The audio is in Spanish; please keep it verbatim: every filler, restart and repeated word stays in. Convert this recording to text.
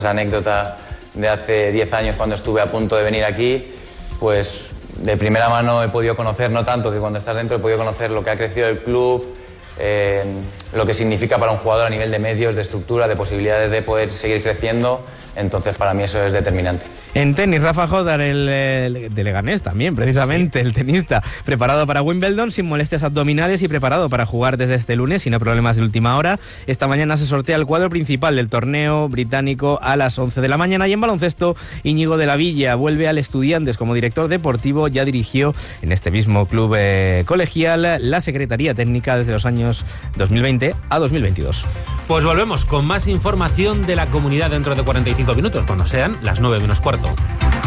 Esa anécdota de hace diez años cuando estuve a punto de venir aquí, pues de primera mano he podido conocer, no tanto que cuando estás dentro, he podido conocer lo que ha crecido el club, eh, lo que significa para un jugador a nivel de medios, de estructura, de posibilidades de poder seguir creciendo. Entonces para mí eso es determinante. En tenis, Rafa Jodar, el, el de Leganés también, precisamente, sí. El tenista, preparado para Wimbledon sin molestias abdominales y preparado para jugar desde este lunes sin problemas de última hora. Esta mañana se sortea el cuadro principal del torneo británico a las once de la mañana. Y en baloncesto, Íñigo de la Villa vuelve al Estudiantes como director deportivo. Ya dirigió en este mismo club eh, colegial la Secretaría Técnica desde los años dos mil veinte a dos mil veintidós. Pues volvemos con más información de la comunidad dentro de cuarenta y cinco minutos, cuando sean las nueve menos cuarto.